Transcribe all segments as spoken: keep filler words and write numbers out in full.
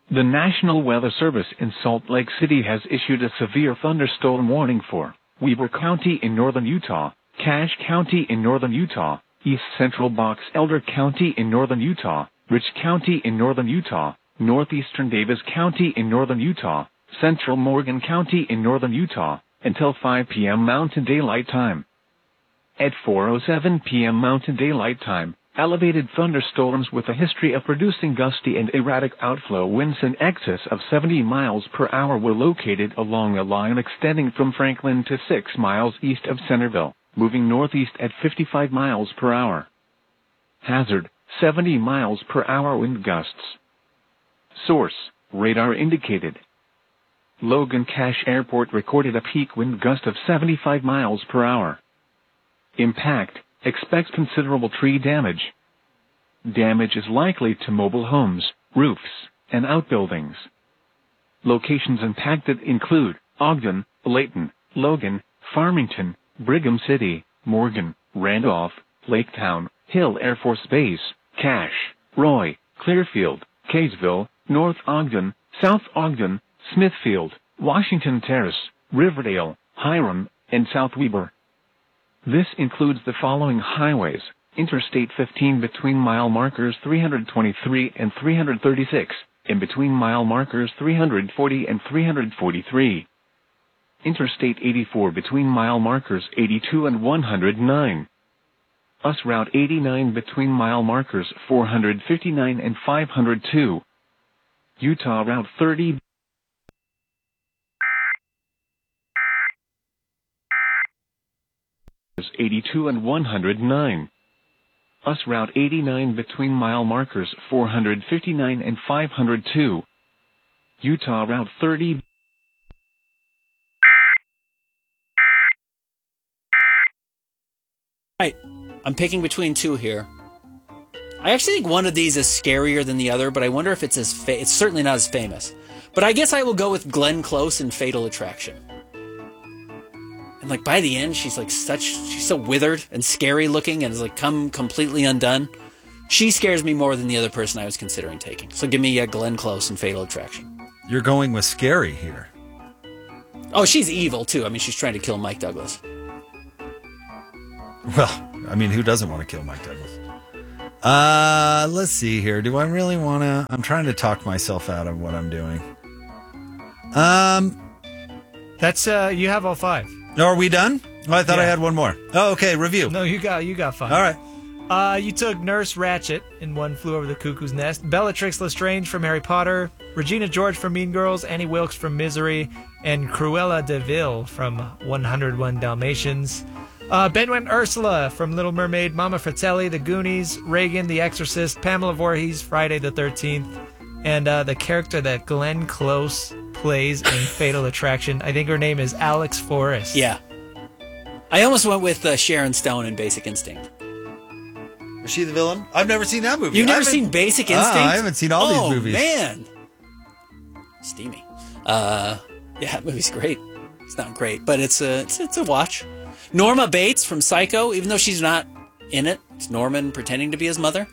The National Weather Service in Salt Lake City has issued a severe thunderstorm warning for Weber County in northern Utah, Cache County in northern Utah, East Central Box Elder County in northern Utah, Rich County in northern Utah, northeastern Davis County in northern Utah, central Morgan County in northern Utah, until five p.m. Mountain Daylight Time. At four oh seven p.m. Mountain Daylight Time, elevated thunderstorms with a history of producing gusty and erratic outflow winds in excess of seventy miles per hour were located along a line extending from Franklin to six miles east of Centerville, moving northeast at fifty-five miles per hour. Hazard, seventy miles per hour wind gusts. Source, radar indicated. Logan Cache Airport recorded a peak wind gust of seventy-five miles per hour. Impact, expect considerable tree damage. Damage is likely to mobile homes, roofs, and outbuildings. Locations impacted include Ogden, Layton, Logan, Farmington, Brigham City, Morgan, Randolph, Laketown, Hill Air Force Base, Cache, Roy, Clearfield, Kaysville, North Ogden, South Ogden, Smithfield, Washington Terrace, Riverdale, Hiram, and South Weber. This includes the following highways: Interstate fifteen between mile markers three twenty-three and three thirty-six, and between mile markers three forty and three forty-three. Interstate eighty-four between mile markers eighty-two and one oh nine. U S Route eighty-nine between mile markers four fifty-nine and five oh two. Utah Route thirty eighty-two and one oh nine. U S Route eighty-nine between mile markers four fifty-nine and five oh two. Utah Route thirty Right. I'm picking between two here. I actually think one of these is scarier than the other, but I wonder if it's as fa- it's certainly not as famous. But I guess I will go with Glenn Close in Fatal Attraction. And like by the end, she's like such she's so withered and scary looking and has like come completely undone. She scares me more than the other person I was considering taking. So give me uh, Glenn Close in Fatal Attraction. You're going with scary here. Oh, she's evil too. I mean, she's trying to kill Mike Douglas. Well, I mean, who doesn't want to kill Mike Douglas? Uh, let's see here. Do I really want to? I'm trying to talk myself out of what I'm doing. Um, That's uh, you have all five. No, are we done? Oh, I thought Yeah. I had one more. Oh, okay. Review. No, you got you got five. All right. Uh, you took Nurse Ratched in One Flew Over the Cuckoo's Nest, Bellatrix Lestrange from Harry Potter, Regina George from Mean Girls, Annie Wilkes from Misery, and Cruella de Vil from one oh one Dalmatians. Uh, Benwin Ursula from Little Mermaid, Mama Fratelli, The Goonies, Reagan, The Exorcist, Pamela Voorhees, Friday the thirteenth, and uh, the character that Glenn Close plays in Fatal Attraction. I think her name is Alex Forrest. Yeah. I almost went with uh, Sharon Stone in Basic Instinct. Is she the villain? I've never seen that movie. You've I never haven't- seen Basic Instinct? Ah, I haven't seen all oh, these movies. man. Steamy. Uh, yeah, that movie's great. It's not great, but it's a, it's, it's a watch. Norma Bates from Psycho, even though she's not in it, it's Norman pretending to be his mother.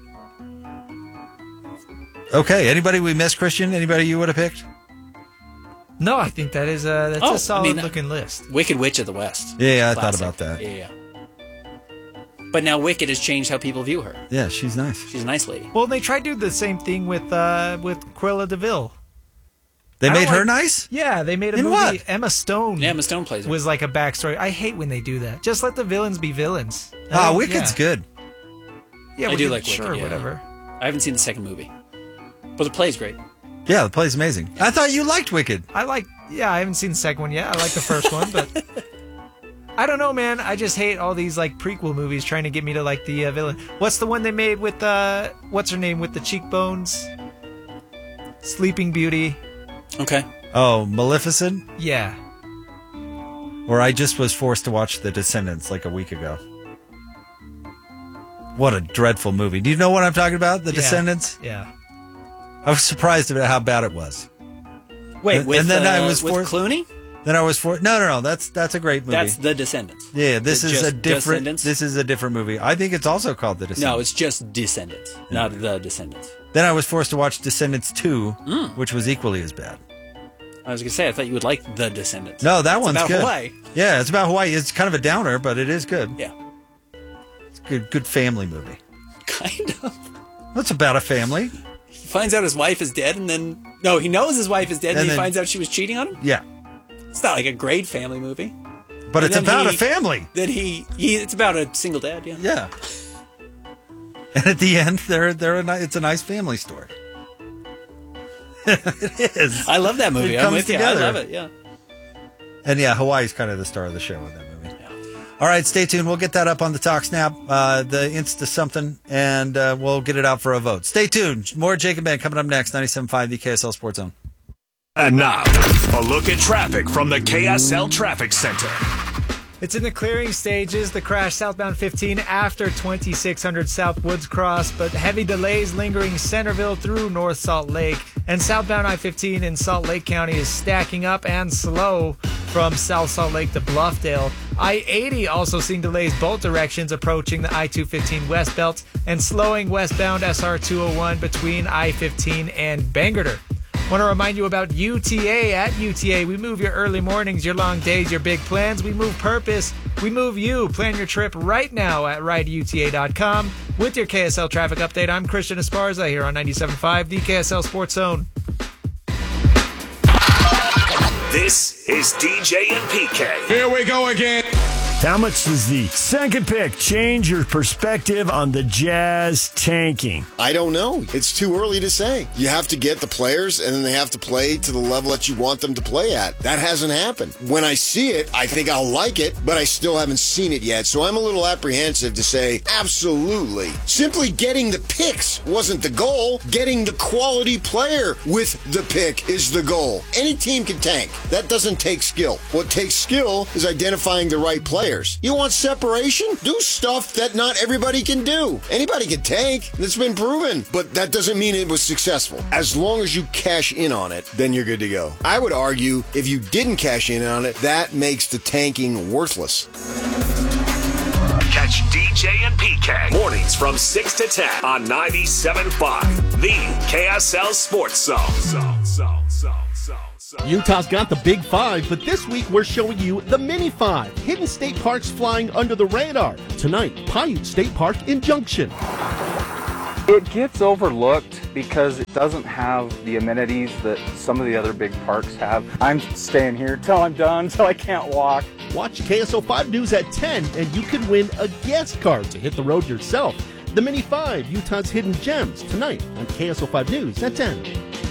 Okay. Anybody we missed, Christian? Anybody you would have picked? No, I think that is a, that's Oh, I a solid mean, looking list. Wicked Witch of the West. Yeah, yeah I thought Classic. about that. Yeah, yeah. But now Wicked has changed how people view her. Yeah, she's nice. She's a nice lady. Well, they tried to do the same thing with uh, with Cruella de Vil. They I made don't her like- nice? Yeah, they made a In movie. what? Emma Stone. Yeah, Emma Stone plays her. Was like a backstory. I hate when they do that. Just let the villains be villains. Ah, I mean, Wicked's yeah. good. Yeah, I we do can- like Wicked, sure, yeah. whatever. I haven't seen the second movie. But the play's great. Yeah, the play's amazing. I thought you liked Wicked. I like. Yeah, I haven't seen the second one yet. I like the first one, but I don't know, man. I just hate all these like prequel movies trying to get me to like the uh, villain. What's the one they made with uh, what's her name with the cheekbones? Sleeping Beauty. Okay. Oh, Maleficent? Yeah. Or I just was forced to watch The Descendants like a week ago. What a dreadful movie. Do you know what I'm talking about? The Yeah. Descendants? Yeah. I was surprised about how bad it was. Wait, And- with, and then uh, I was with forced- Clooney? Then I was for no, no, no. That's that's a great movie. That's The Descendants. Yeah, this Is is it a just different. Descendants? This is a different movie. I think it's also called The Descendants. No, it's just Descendants, not The Descendants. Then I was forced to watch Descendants two, Mm. which was equally as bad. I was gonna say I thought you would like The Descendants. No, that It's one's about good. Hawaii. Yeah, it's about Hawaii. It's kind of a downer, but it is good. Yeah, It's a good, good family movie. kind of. It's about a family. He finds out his wife is dead, and then no, he knows his wife is dead, and, And then he then- finds out she was cheating on him. Yeah, It's not like a great family movie. but And it's then about he- a family. That he, he, it's about a single dad. Yeah. Yeah. And at the end, they're they're a ni- it's a nice family story. It is. I love that movie. It I'm comes with you. together. I love it. Yeah. And yeah, Hawaii's kind of the star of the show in that movie. All right, stay tuned. We'll get that up on the Talk Snap, uh, the Insta something, and uh, we'll get it out for a vote. Stay tuned. More Jacob Ben coming up next, ninety-seven point five, the K S L Sports Zone. And now, a look at traffic from the K S L Traffic Center. It's in the clearing stages. The crash southbound fifteen after twenty-six hundred South Woods Cross, but heavy delays lingering Centerville through North Salt Lake. And southbound I fifteen in Salt Lake County is stacking up and slow from South Salt Lake to Bluffdale. I eighty also seeing delays both directions approaching the I two fifteen West Belt and slowing westbound S R two oh one between I fifteen and Bangerter. Want to remind you about U T A. At U T A, we move your early mornings, your long days, your big plans. We move purpose. We move you. Plan your trip right now at ride U T A dot com. With your K S L traffic update, I'm Christian Esparza here on ninety-seven point five, the K S L Sports Zone. This is D J and P K. Here we go again. How much does the second pick change your perspective on the Jazz tanking? I don't know. It's too early to say. You have to get the players, and then they have to play to the level that you want them to play at. That hasn't happened. When I see it, I think I'll like it, but I still haven't seen it yet. So I'm a little apprehensive to say absolutely. Simply getting the picks wasn't the goal. Getting the quality player with the pick is the goal. Any team can tank. That doesn't take skill. What takes skill is identifying the right player. You want separation? Do stuff that not everybody can do. Anybody can tank. That's been proven. But that doesn't mean it was successful. As long as you cash in on it, then you're good to go. I would argue if you didn't cash in on it, that makes the tanking worthless. Catch D J and P K mornings from six to ten on ninety-seven point five, the K S L Sports Zone. Zone, zone, zone, zone, zone. Utah's got the Big Five, but this week we're showing you the Mini Five, hidden state parks flying under the radar. Tonight, Paiute State Park in Junction. It gets overlooked because it doesn't have the amenities that some of the other big parks have. I'm staying here till I'm done, till I can't walk. Watch K S L five News at ten, and you can win a guest card to hit the road yourself. The Mini Five, Utah's Hidden Gems, tonight on K S L five News at ten.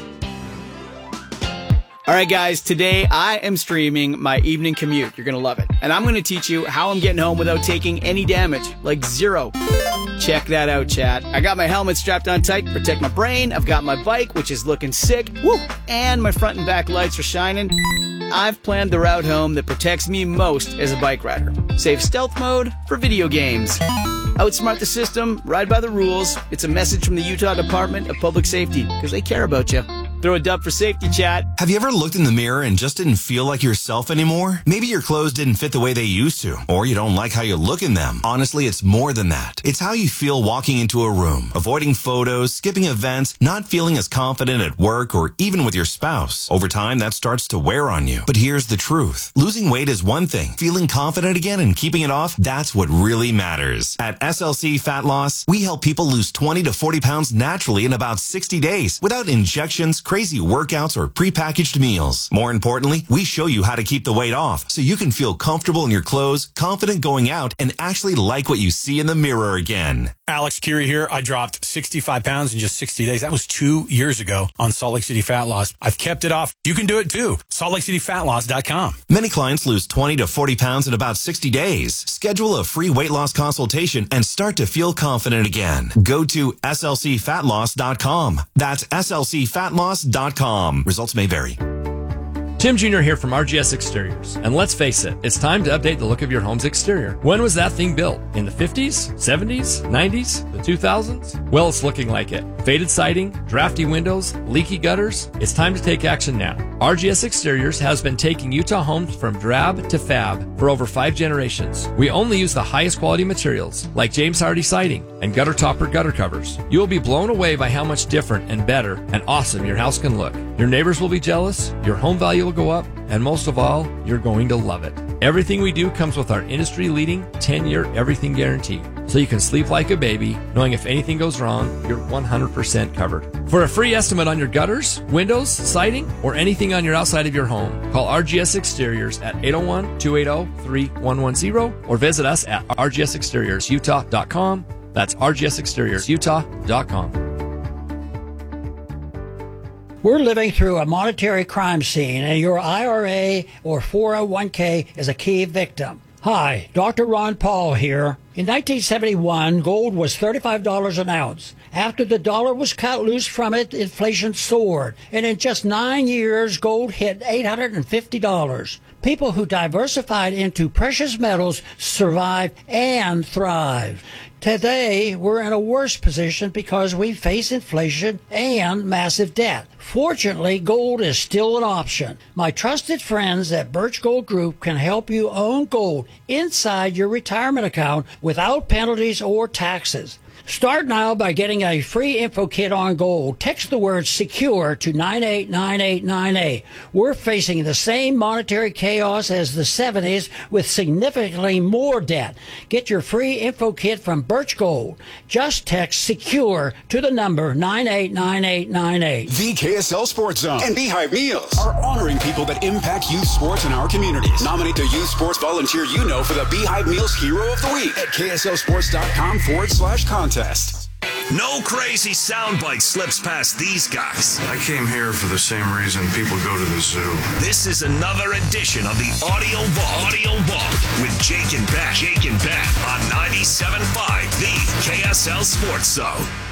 All right, guys, today I am streaming my evening commute. You're going to love it. And I'm going to teach you how I'm getting home without taking any damage, like zero. Check that out, chat. I got my helmet strapped on tight to protect my brain. I've got my bike, which is looking sick. Woo! And my front and back lights are shining. I've planned the route home that protects me most as a bike rider. Save stealth mode for video games. Outsmart the system, ride by the rules. It's a message from the Utah Department of Public Safety, because they care about you. Throw a dub for safety, chat. Have you ever looked in the mirror and just didn't feel like yourself anymore? Maybe your clothes didn't fit the way they used to, or you don't like how you look in them. Honestly, it's more than that. It's how you feel walking into a room, avoiding photos, skipping events, not feeling as confident at work or even with your spouse. Over time, that starts to wear on you. But here's the truth. Losing weight is one thing. Feeling confident again and keeping it off, that's what really matters. At S L C Fat Loss, we help people lose twenty to forty pounds naturally in about sixty days without injections, crazy workouts, or prepackaged meals. More importantly, we show you how to keep the weight off so you can feel comfortable in your clothes, confident going out, and actually like what you see in the mirror again. Alex Curie here. I dropped sixty-five pounds in just sixty days. That was two years ago on Salt Lake City Fat Loss. I've kept it off. You can do it too. salt lake city fat loss dot com. Many clients lose twenty to forty pounds in about sixty days. Schedule a free weight loss consultation and start to feel confident again. Go to S L C fat loss dot com. That's S L C fat loss dot com. Results may vary. Tim Junior here from R G S Exteriors. And let's face it, it's time to update the look of your home's exterior. When was that thing built? In the fifties, seventies, nineties, the two thousands? Well, it's looking like it. Faded siding, drafty windows, leaky gutters. It's time to take action now. R G S Exteriors has been taking Utah homes from drab to fab for over five generations. We only use the highest quality materials, like James Hardy siding and gutter topper gutter covers. You will be blown away by how much different and better and awesome your house can look. Your neighbors will be jealous, your home value will go up, and most of all, you're going to love it. Everything we do comes with our industry-leading ten-year everything guarantee, so you can sleep like a baby, knowing if anything goes wrong, you're one hundred percent covered. For a free estimate on your gutters, windows, siding, or anything on your outside of your home, call R G S Exteriors at eight oh one, two eight zero, three one one zero or visit us at r g s exteriors utah dot com. That's r g s exteriors utah dot com. We're living through a monetary crime scene, and your I R A or four oh one k is a key victim. Hi, Doctor Ron Paul here. In nineteen seventy-one, gold was thirty-five dollars an ounce. After the dollar was cut loose from it, inflation soared, and in just nine years, gold hit eight hundred fifty dollars. People who diversified into precious metals survived and thrived. Today, we're in a worse position because we face inflation and massive debt. Fortunately, gold is still an option. My trusted friends at Birch Gold Group can help you own gold inside your retirement account without penalties or taxes. Start now by getting a free info kit on gold. Text the word SECURE to nine eight nine eight nine eight. We're facing the same monetary chaos as the seventies with significantly more debt. Get your free info kit from Birch Gold. Just text SECURE to the number nine eight nine eight nine eight. The K S L Sports Zone and Beehive Meals are honoring people that impact youth sports in our communities. Nominate the youth sports volunteer you know for the Beehive Meals Hero of the Week at kslsports.com forward slash contest. No crazy soundbite slips past these guys. I came here for the same reason people go to the zoo. This is another edition of the Audio Vault. Audio Vault with Jake and Ben. Jake and Ben on ninety-seven point five, the K S L Sports Zone.